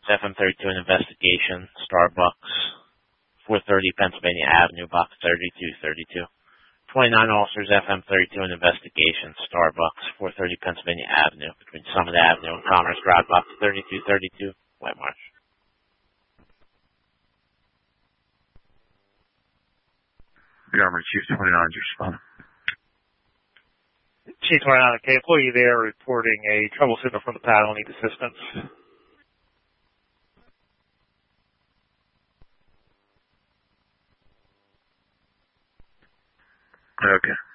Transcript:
FM32 an investigation, Starbucks, 430 Pennsylvania Avenue, box 3232. 29 officers, FM32 an investigation, Starbucks, 430 Pennsylvania Avenue, between Summit Avenue and Commerce Drive, box 3232, White Marsh. The Armored Chief 29, you respond. Chief 29, okay, employee there reporting a trouble signal from the paddle, need assistance. Okay.